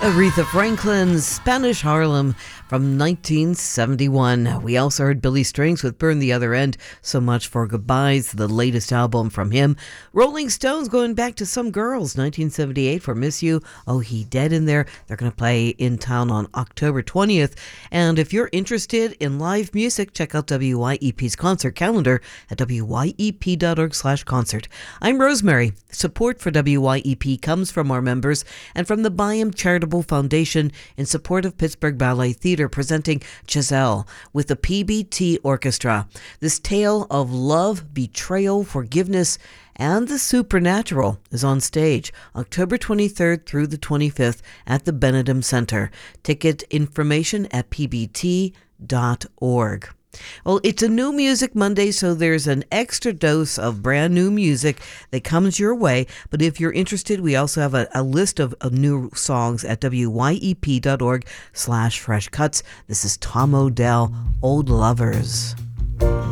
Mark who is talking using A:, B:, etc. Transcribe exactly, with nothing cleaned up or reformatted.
A: Aretha Franklin's Spanish Harlem from nineteen seventy-one. We also heard Billy Strings with Burn the Other End. So Much for Goodbyes, the latest album from him. Rolling Stones going back to Some Girls, nineteen seventy-eight for Miss You. Oh, He Dead in there. They're going to play in town on October twentieth. And if you're interested in live music, check out W Y E P's concert calendar at W Y E P dot org slash concert. I'm Rosemary. Support for W Y E P comes from our members and from the Byam Charitable Foundation in support of Pittsburgh Ballet Theatre, presenting Giselle with the P B T Orchestra. This tale of love, betrayal, forgiveness, and the supernatural is on stage October twenty-third through the twenty-fifth at the Benedum Center. Ticket information at P B T dot org. Well, it's a New Music Monday, so there's an extra dose of brand new music that comes your way. But if you're interested, we also have a, a list of, of new songs at W Y E P dot org slash fresh cuts. This is Tom Odell, Old Lovers.